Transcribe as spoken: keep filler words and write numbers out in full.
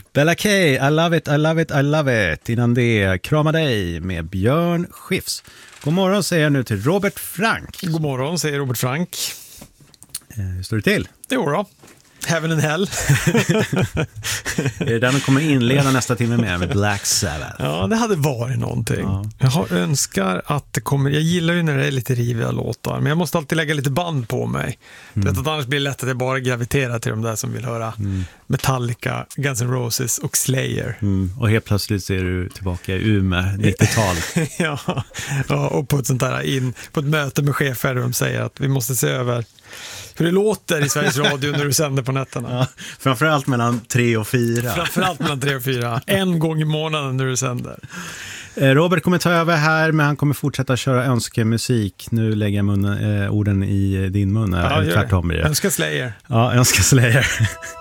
Bella K, I love it, I love it, I love it. Innan det, Krama dig med Björn Skifs. God morgon säger jag nu till Robert Frank. God morgon säger Robert Frank. Eh, hur står det till? Jo då. Heaven and Hell. Är det den som kommer inleda nästa timme med, med Black Sabbath? Ja, det hade varit någonting. Ja. Jag har önskar att det kommer... Jag gillar ju när det är lite riviga låtar, men jag måste alltid lägga lite band på mig. Mm. Vet att annars blir det lätt att jag bara graviterar till de där som vill höra mm. Metallica, Guns N' Roses och Slayer. Mm. Och helt plötsligt ser du tillbaka i Umeå, nittiotal. ja. ja, och på ett sånt där in, på ett möte med chefer där de säger att vi måste se över hur det låter i Sveriges Radio när du sänder på nätterna. Ja, framförallt mellan tre och fyra. Framförallt mellan tre och fyra. En gång i månaden när du sänder. Robert kommer ta över här, men han kommer fortsätta köra önskemusik. Nu lägger jag munnen, eh, orden i din mun. Ja, eller tvärtom. Önska Slayer. Ja, önska Slayer.